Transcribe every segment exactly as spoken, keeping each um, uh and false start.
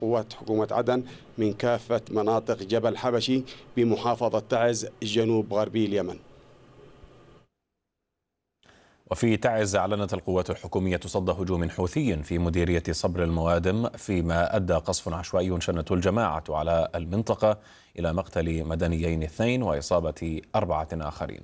قوات حكومة عدن من كافة مناطق جبل حبشي بمحافظة تعز جنوب غربي اليمن. وفي تعز أعلنت القوات الحكومية صد هجوم حوثي في مديرية صبر الموادم، فيما أدى قصف عشوائي شنته الجماعة على المنطقة إلى مقتل مدنيين اثنين وإصابة أربعة آخرين.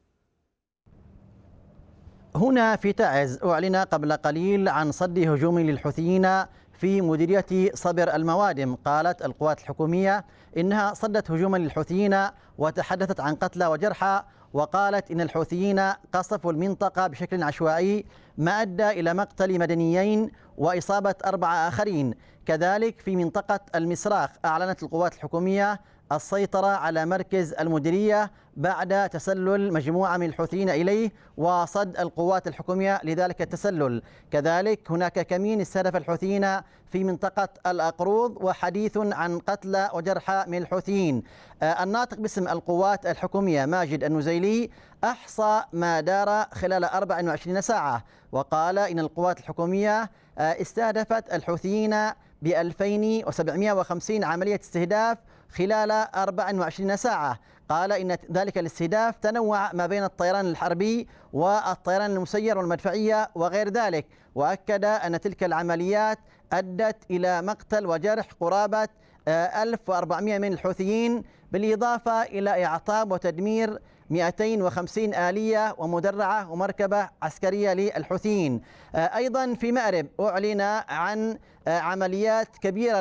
هنا في تعز أعلن قبل قليل عن صد هجوم للحوثيين في مديرية صبر الموادم. قالت القوات الحكومية إنها صدت هجوما للحوثيين وتحدثت عن قتلى وجرحى، وقالت إن الحوثيين قصفوا المنطقة بشكل عشوائي ما أدى إلى مقتل مدنيين وإصابة أربعة آخرين. كذلك في منطقة المسراخ أعلنت القوات الحكومية السيطرة على مركز المديرية بعد تسلل مجموعة من الحوثيين إليه وصد القوات الحكومية لذلك التسلل. كذلك هناك كمين استهدف الحوثيين في منطقة الأقروض، وحديث عن قتلى وجرحى من الحوثيين. الناطق باسم القوات الحكومية ماجد النزيلي أحصى ما دار خلال أربع وعشرين ساعة، وقال إن القوات الحكومية استهدفت الحوثيين ب ألفين وسبعمئة وخمسين عملية استهداف خلال أربع وعشرين ساعة. قال إن ذلك الاستهداف تنوع ما بين الطيران الحربي والطيران المسير والمدفعية وغير ذلك، وأكد أن تلك العمليات أدت إلى مقتل وجرح قرابة ألف وأربعمئة من الحوثيين، بالإضافة إلى إعطاب وتدمير مئتين وخمسين آلية ومدرعة ومركبة عسكرية للحوثيين. أيضا في مأرب أعلن عن عمليات كبيرة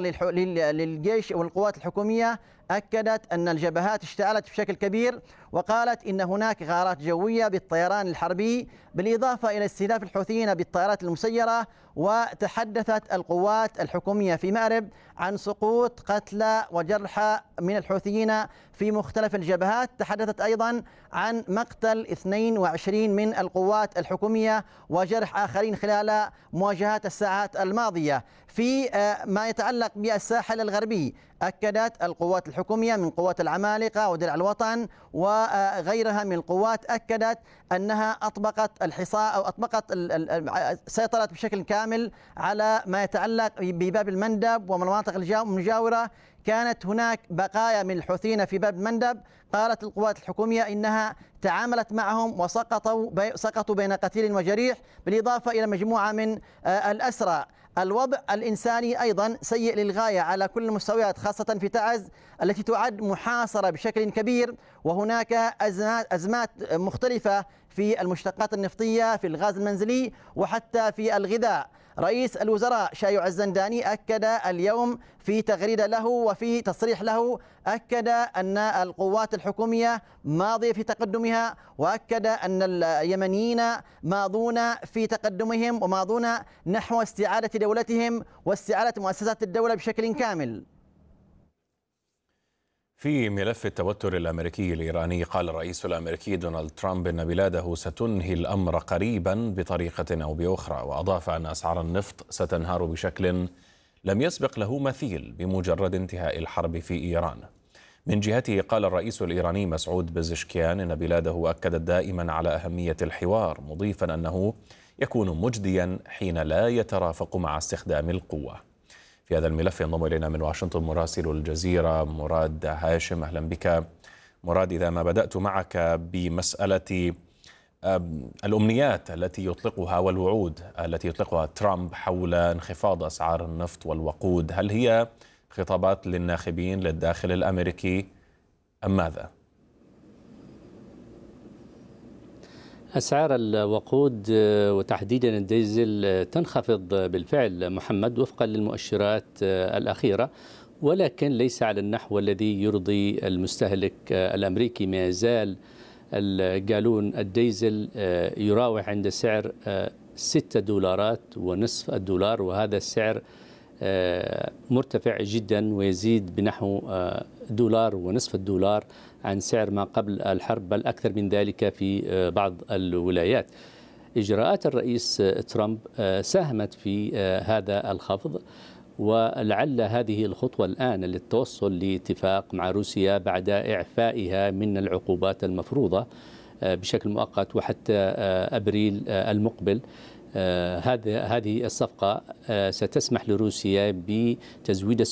للجيش والقوات الحكومية، أكدت أن الجبهات اشتعلت بشكل كبير، وقالت إن هناك غارات جوية بالطيران الحربي بالإضافة إلى استهداف الحوثيين بالطائرات المسيرة. وتحدثت القوات الحكومية في مأرب عن سقوط قتلى وجرحى من الحوثيين في مختلف الجبهات. تحدثت أيضا عن مقتل اثنين وعشرين من القوات الحكومية وجرح آخرين خلال مواجهات الساعات الماضية. في ما يتعلق بالساحل الغربي أكدت القوات الحكومية من قوات العمالقة ودرع الوطن وغيرها من القوات، أكدت أنها أطبقت الحصار أو أطبقت سيطرت بشكل كامل على ما يتعلق بباب المندب والمناطق المجاورة. كانت هناك بقايا من الحوثيين في باب المندب، قالت القوات الحكومية إنها تعاملت معهم وسقطوا بي سقطوا بين قتيل وجريح، بالإضافة إلى مجموعة من الأسرى. الوضع الإنساني أيضا سيء للغاية على كل المستويات، خاصة في تعز التي تعد محاصرة بشكل كبير، وهناك أزمات, أزمات مختلفة في المشتقات النفطية، في الغاز المنزلي، وحتى في الغذاء. رئيس الوزراء شايع الزنداني أكد اليوم في تغريدة له وفي تصريح له، أكد أن القوات الحكومية ماضية في تقدمها، وأكد أن اليمنيين ماضون في تقدمهم وماضون نحو استعادة دولتهم واستعادة مؤسسات الدولة بشكل كامل. في ملف التوتر الأمريكي الإيراني، قال الرئيس الأمريكي دونالد ترامب إن بلاده ستنهي الأمر قريبا بطريقة أو بأخرى، وأضاف أن أسعار النفط ستنهار بشكل لم يسبق له مثيل بمجرد انتهاء الحرب في إيران. من جهته قال الرئيس الإيراني مسعود بزشكيان إن بلاده أكدت دائما على أهمية الحوار، مضيفا أنه يكون مجديا حين لا يترافق مع استخدام القوة. في هذا الملف ينضم إلينا من واشنطن مراسل الجزيرة مراد هاشم. أهلا بك مراد. إذا ما بدأت معك بمسألة الأمنيات التي يطلقها والوعود التي يطلقها ترامب حول انخفاض أسعار النفط والوقود، هل هي خطابات للناخبين للداخل الأمريكي أم ماذا؟ أسعار الوقود وتحديدا الديزل تنخفض بالفعل محمد وفقا للمؤشرات الأخيرة، ولكن ليس على النحو الذي يرضي المستهلك الأمريكي. ما يزال الجالون الديزل يراوح عند سعر ستة دولارات ونصف الدولار، وهذا السعر مرتفع جدا ويزيد بنحو دولار ونصف الدولار عن سعر ما قبل الحرب، بل أكثر من ذلك في بعض الولايات. إجراءات الرئيس ترامب ساهمت في هذا الخفض، ولعل هذه الخطوة الآن للتوصل لاتفاق مع روسيا بعد إعفائها من العقوبات المفروضة بشكل مؤقت وحتى أبريل المقبل. هذه هذه الصفقة ستسمح لروسيا بتزويد